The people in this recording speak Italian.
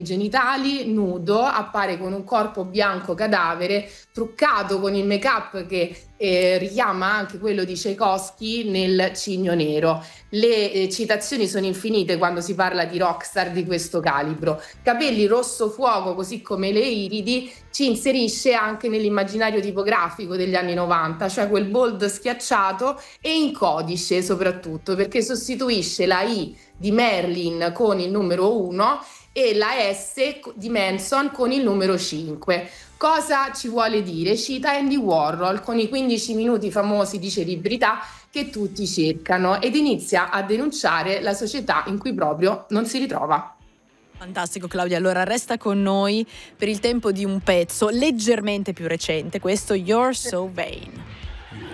genitali, nudo, appare con un corpo bianco cadavere, truccato con il make-up che richiama anche quello di Tchaikovsky nel Cigno Nero. Le citazioni sono infinite quando si parla di rockstar di questo calibro. Capelli rosso fuoco, così come le iridi, ci inserisce anche nell'immaginario tipografico degli anni 90, cioè quel bold schiacciato e in codice soprattutto, perché sostituisce la I di Marilyn con il numero 1 e la S di Manson con il numero 5. Cosa ci vuole dire? Cita Andy Warhol con i 15 minuti famosi di celebrità che tutti cercano ed inizia a denunciare la società in cui proprio non si ritrova. Fantastico Claudia, allora resta con noi per il tempo di un pezzo leggermente più recente, questo You're So Vain.